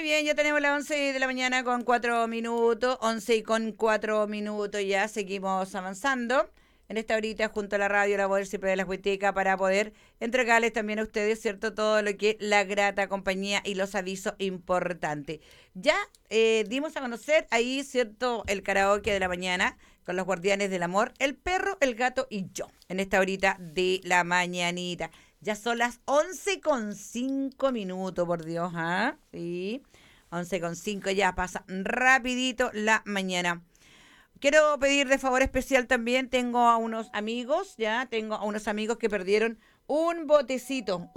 bien, ya tenemos las 11 de la mañana con 4 minutos, 11 y con 4 minutos ya, seguimos avanzando en esta horita junto a la radio, la voz siempre de la Huiteca para poder entregarles también a ustedes, ¿cierto? Todo lo que es la grata compañía y los avisos importantes. Ya dimos a conocer ahí, ¿cierto? El karaoke de la mañana con los guardianes del amor, el perro, el gato y yo, en esta horita de la mañanita. Ya son las 11 con 5 minutos, por Dios, ¿ah? Sí, 11 con 5 ya pasa rapidito la mañana. Quiero pedir de favor especial también, tengo a unos amigos, tengo a unos amigos que perdieron un botecito,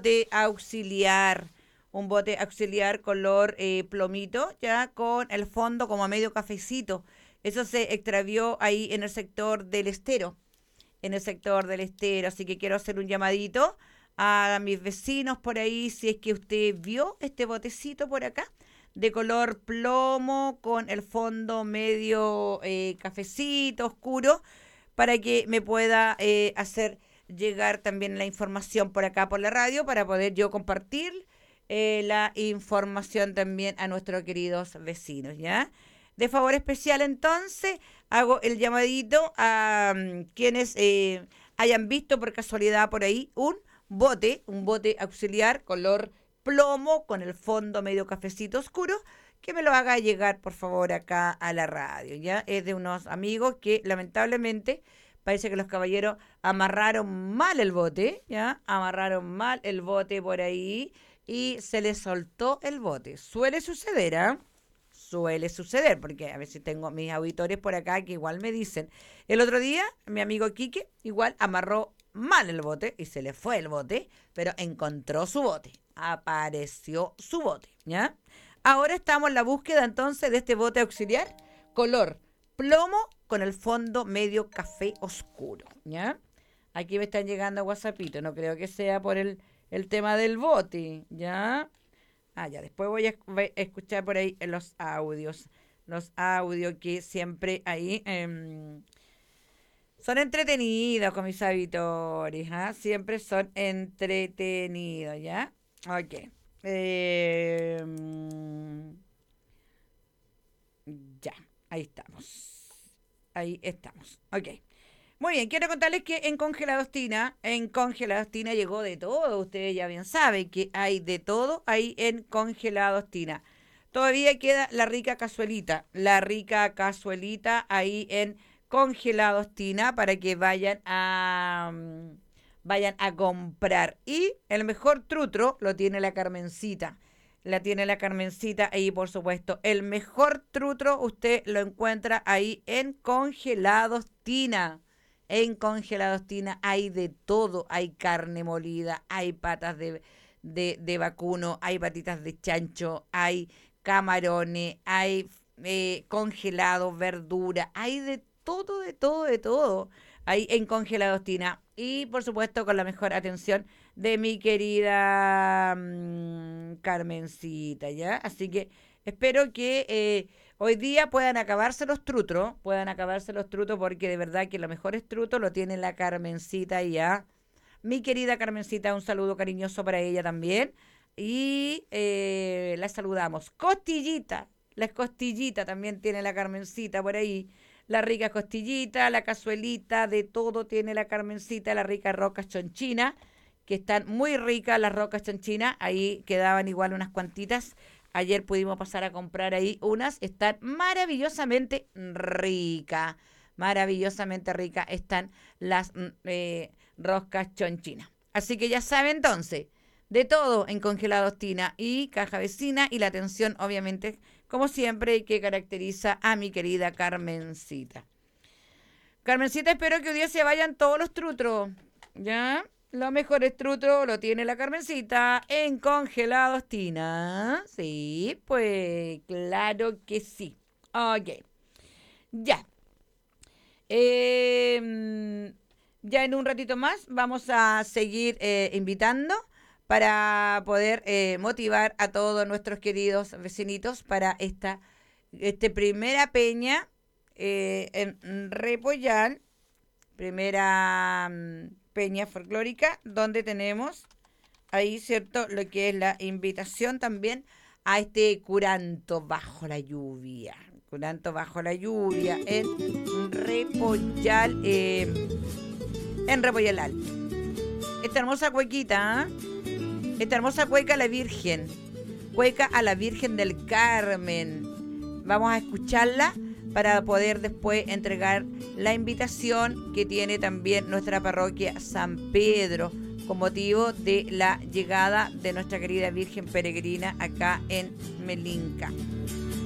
un bote auxiliar color plomito, ya con el fondo como a medio cafecito. Eso se extravió ahí en el sector del estero, así que quiero hacer un llamadito a mis vecinos por ahí, si es que usted vio este botecito por acá, de color plomo, con el fondo medio cafecito, oscuro, para que me pueda hacer llegar también la información por acá por la radio, para poder yo compartir la información también a nuestros queridos vecinos, ¿ya? De favor especial, entonces, hago el llamadito a quienes hayan visto por casualidad por ahí un bote auxiliar color plomo con el fondo medio cafecito oscuro, que me lo haga llegar, por favor, acá a la radio, ¿ya? Es de unos amigos que lamentablemente parece que los caballeros amarraron mal el bote, ¿ya? Amarraron mal el bote por ahí y se les soltó el bote. Suele suceder, ¿ah? Suele suceder, porque a veces tengo mis auditores por acá que igual me dicen. El otro día, mi amigo Quique igual amarró mal el bote y se le fue el bote, pero encontró su bote, apareció su bote, ¿ya? Ahora estamos en la búsqueda entonces de este bote auxiliar, color plomo con el fondo medio café oscuro, ¿ya? Aquí me están llegando a WhatsAppito, no creo que sea por el tema del bote, ¿ya? Ah, ya, después voy a escuchar por ahí los audios que siempre ahí son entretenidos con mis auditores, ¿ah? Siempre son entretenidos, ¿ya? Ok. Eh, mm, ya, ahí estamos. Ahí estamos. Ok. Muy bien, quiero contarles que en Congelados Tina llegó de todo. Ustedes ya bien saben que hay de todo ahí en Congelados Tina. Todavía queda la rica cazuelita ahí en Congelados Tina para que vayan a comprar. Y el mejor trutro lo tiene la Carmencita. La tiene la Carmencita ahí, por supuesto. El mejor trutro usted lo encuentra ahí en Congelados Tina. En Congelados Tina hay de todo. Hay carne molida, hay patas de vacuno, hay patitas de chancho, hay camarones, hay congelados, verdura, hay de todo, de todo, de todo. Ahí en Congelados Tina. Y por supuesto con la mejor atención de mi querida Carmencita, ¿ya? Así que espero que hoy día puedan acabarse los trutos porque de verdad que los mejores trutos lo tiene la Carmencita, ¿ya? Mi querida Carmencita, un saludo cariñoso para ella también. Y la saludamos. Las costillitas también tiene la Carmencita por ahí. La rica costillita, la cazuelita, de todo tiene la Carmencita, la rica roca chonchina, que están muy ricas las rocas chonchinas. Ahí quedaban igual unas cuantitas. Ayer pudimos pasar a comprar ahí unas. Están maravillosamente ricas están las roscas chonchinas. Así que ya saben entonces, de todo en Congelados Tina y Caja Vecina y la atención obviamente como siempre que caracteriza a mi querida Carmencita. Carmencita, espero que hoy día se vayan todos los trutros, ¿ya? Los mejores trutros lo tiene la Carmencita en Congelados Tina. Sí, pues claro que sí. Ok, ya. Ya en un ratito más vamos a seguir invitando para poder motivar a todos nuestros queridos vecinitos para esta primera peña en Repollán, primera peña folclórica, donde tenemos ahí, ¿cierto? Lo que es la invitación también a este curanto bajo la lluvia. Curanto bajo la lluvia en Repollal Alto. Esta hermosa cuequita, esta hermosa cueca a la Virgen. Cueca a la Virgen del Carmen. Vamos a escucharla para poder después entregar la invitación que tiene también nuestra parroquia San Pedro con motivo de la llegada de nuestra querida Virgen Peregrina acá en Melinca.